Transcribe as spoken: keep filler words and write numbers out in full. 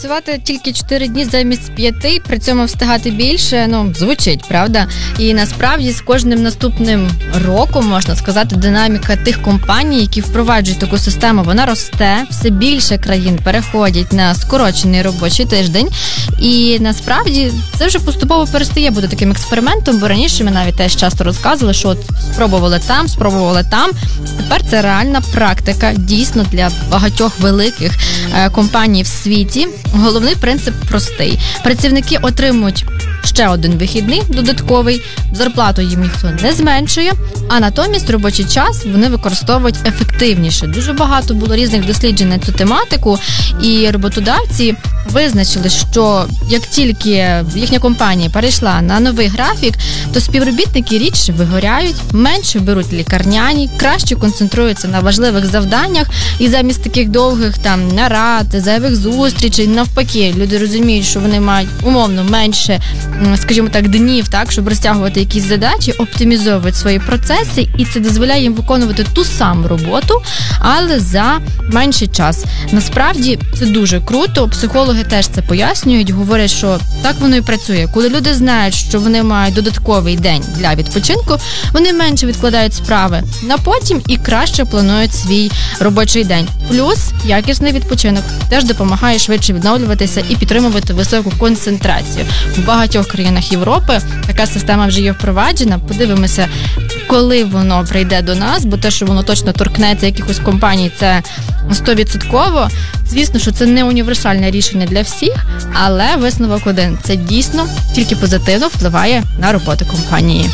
працювати тільки чотири дні замість п'яти, при цьому встигати більше, ну, звучить, правда? І насправді з кожним наступним роком, можна сказати, динаміка тих компаній, які впроваджують таку систему, вона росте, все більше країн переходять на скорочений робочий тиждень, і насправді це вже поступово перестає бути таким експериментом, бо раніше ми навіть теж часто розказували, що от спробували там, спробували там, тепер це реальна практика, дійсно для багатьох великих е, компаній в світі. Головний принцип простий. Працівники отримують ще один вихідний додатковий, зарплату їм ніхто не зменшує, а натомість робочий час вони використовують ефективніше. Дуже багато було різних досліджень на цю тематику, і роботодавці визначили, що як тільки їхня компанія перейшла на новий графік, то співробітники рідше вигоряють, менше беруть лікарняні, краще концентруються на важливих завданнях, і замість таких довгих там нарад, зайвих зустрічей, навпаки, люди розуміють, що вони мають умовно менше, скажімо так, днів, так, щоб розтягувати якісь задачі, оптимізовують свої процеси, і це дозволяє їм виконувати ту саму роботу, але за менший час. Насправді це дуже круто, психологи теж це пояснюють, говорять, що так воно і працює. Коли люди знають, що вони мають додатковий день для відпочинку, вони менше відкладають справи на потім і краще планують свій робочий день. Плюс якісний відпочинок теж допомагає швидше відновлюватися і підтримувати високу концентрацію. В багатьох країнах Європи така система вже є впроваджена. Подивимося, коли воно прийде до нас, бо те, що воно точно торкнеться якихось компаній, це сто відсотків. Звісно, що це не універсальне рішення для всіх, але висновок один – це дійсно тільки позитивно впливає на роботу компанії.